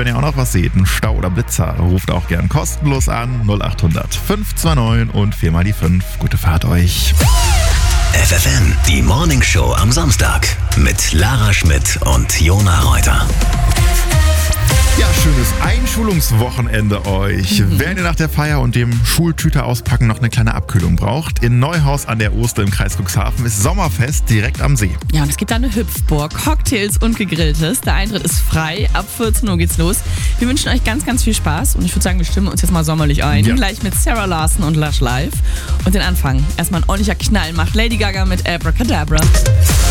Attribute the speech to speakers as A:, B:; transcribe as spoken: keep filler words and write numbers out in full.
A: wenn ihr auch noch was seht, einen Stau oder Blitzer, ruft auch gern kostenlos an. null acht hundert fünf zwei neun und viermal die fünf. Gute Fahrt euch.
B: F F M, die Morning Show am Samstag mit Lara Schmidt und Jona Reuter.
A: Ja, schönes Einschulungswochenende euch. Mhm. Wenn ihr nach der Feier und dem Schultüte auspacken noch eine kleine Abkühlung braucht, in Neuhaus an der Oster im Kreis Cuxhaven ist Sommerfest direkt am See.
C: Ja, und es gibt da eine Hüpfburg, Cocktails und Gegrilltes. Der Eintritt ist frei, ab vierzehn Uhr geht's los. Wir wünschen euch ganz, ganz viel Spaß und ich würde sagen, wir stimmen uns jetzt mal sommerlich ein. Ja. Gleich mit Sarah Larson und Lush Live. Und den Anfang, erstmal ein ordentlicher Knall macht Lady Gaga mit Abracadabra.